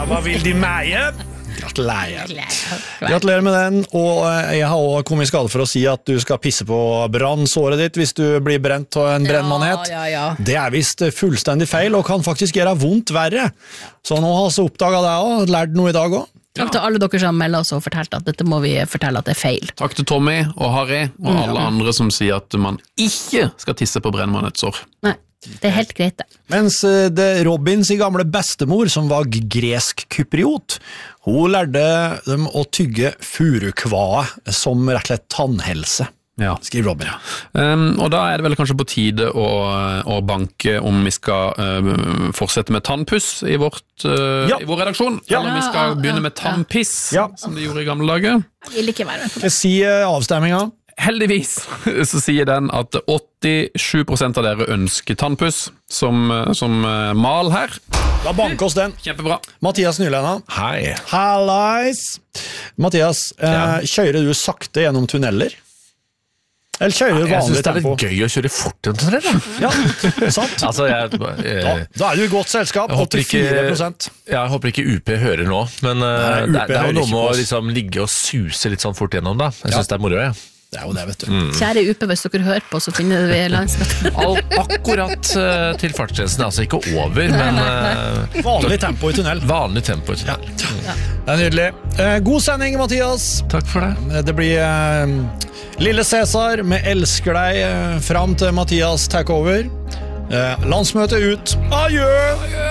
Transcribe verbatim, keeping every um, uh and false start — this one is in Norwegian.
hva vil de meie? Gratulerer. Gratulerer med den, og jeg har også kommet i skade for å si at du skal pisse på brannsåret ditt hvis du blir brent av en brennmanet. Ja, ja, ja. Det er vist fullstendig feil, og kan faktisk gjøre vondt verre. Så nå har jeg oppdaget det også, lært noe i dag også. Takk til alle dere som melder oss og fortalte at dette må vi fortelle at det er feil. Takk til Tommy og Harry og alle mm. andre som sier at man ikke skal tisse på brennmanetsår. Nei. Det er helt greit det. Mens det Robins i gamle bestemor, som var gresk kypriot, hun lærte dem å tygge furukvae som rett og slett tannhelse. Ja. Skriver Robin. Um, og da er det vel kanskje på tide å, å banke om vi skal uh, fortsette med tannpuss i, vårt, uh, ja. i vår redaksjon, ja. eller om vi skal begynne med tannpiss, ja. som de gjorde i gamle dager. Jeg vil ikke være med på det. Jeg sier avstemminga. Heldigvis så sier den at åttisju prosent av dere ønsker tannpuss som, som mal her. Da banker oss den. Kjempebra. Mathias Nylenda. Hei. Hallais. Mathias, ja. eh, kjører du sakte gjennom tunneler? Eller kjører du vanlig tempo? Jeg synes det er litt gøy å kjøre fort en tunnel, da. Ja, sant. Altså, jeg, jeg, da, da er du i godt selskap, åttifire prosent. Jeg håper ikke U P hører nå, men Nei, uh, det, det er jo noe med å liksom, ligge og suse litt sånn fort gjennom, da. Jeg synes ja. det er moro, ja. Det er jo det, vet du. Mm. Kjære U P, hvis dere hører på, så finner vi landskapet. Akkurat uh, til fartsgrensen, altså ikke over, men... Uh, vanlig tempo i tunnel. Vanlig tempo i tunnel. Ja. Ja. Det er nydelig. Uh, god sending, Mathias. Takk for det. Det blir uh, Lille Cæsar med Elsker deg uh, fram til Mathias takeover. Uh, landsmøte ut. Adjø! Adjø!